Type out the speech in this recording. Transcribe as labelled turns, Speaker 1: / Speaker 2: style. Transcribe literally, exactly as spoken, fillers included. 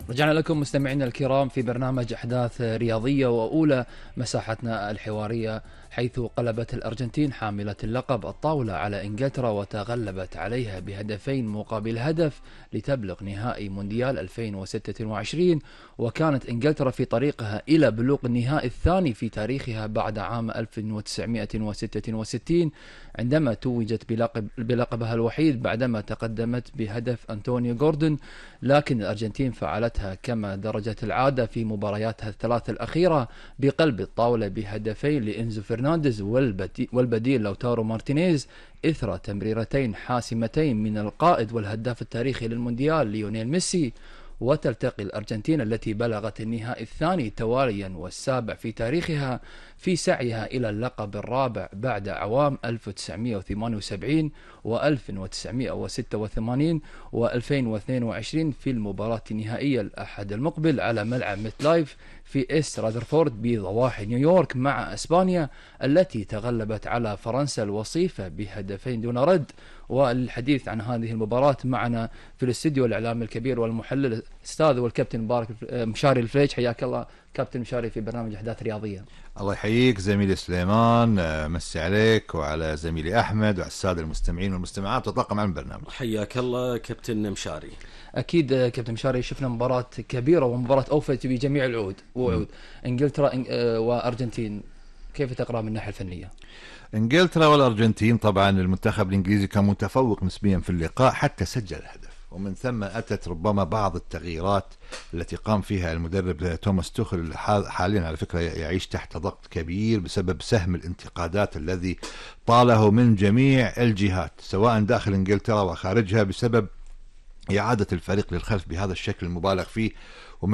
Speaker 1: رجعنا لكم مستمعينا الكرام في برنامج أحداث رياضية وأولى مساحتنا الحوارية، حيث قلبت الأرجنتين حاملة اللقب الطاولة على إنجلترا وتغلبت عليها بهدفين مقابل هدف لتبلغ نهائي مونديال ألفين وستة وعشرين. وكانت إنجلترا في طريقها إلى بلوغ النهائي الثاني في تاريخها بعد عام ألف وتسعمائة وستة وستين، عندما توجت بلقب بلقبها الوحيد بعدما تقدمت بهدف أنطونيو جوردن. لكن الأرجنتين فعلتها كما درجت العادة في مبارياتها الثلاث الأخيرة بقلب الطاولة بهدفين لإنزو فرنانديز والبديل لوتارو مارتينيز إثر تمريرتين حاسمتين من القائد والهداف التاريخي للمونديال ليونيل ميسي. وتلتقي الأرجنتين التي بلغت النهائي الثاني تواليا والسابع في تاريخها في سعيها إلى اللقب الرابع بعد أعوام ألف وتسعمائة وثمانية وسبعين وألف وتسعمائة وستة وثمانين وألفين واثنين وعشرين في المباراة النهائية الأحد المقبل على ملعب ميتلايف في إيست رادرفورد بضواحي نيويورك مع أسبانيا التي تغلبت على فرنسا الوصيفة بهدفين دون رد. والحديث عن هذه المباراة معنا في الاستديو الإعلامي الكبير والمحلل الأستاذ والكابتن مبارك مشاري الفريج. حياك الله كابتن مشاري في برنامج أحداث رياضية.
Speaker 2: الله يحييك زميلي سليمان، مسي عليك وعلى زميلي أحمد وعلى السادة المستمعين والمستمعات وطاقم عن البرنامج.
Speaker 3: حياك الله كابتن مشاري.
Speaker 1: أكيد كابتن مشاري، شفنا مباراة كبيرة ومباراة أوفت بجميع العود وعود إنجلترا وأرجنتين، كيف تقرأ من الناحية الفنية؟
Speaker 2: إنجلترا والأرجنتين، طبعا المنتخب الإنجليزي كان متفوق نسبيا في اللقاء حتى سجل الهدف، ومن ثم أتت ربما بعض التغييرات التي قام فيها المدرب توماس توخل حاليا على فكرة يعيش تحت ضغط كبير بسبب سهم الانتقادات الذي طاله من جميع الجهات سواء داخل إنجلترا وخارجها بسبب إعادة الفريق للخلف بهذا الشكل المبالغ فيه.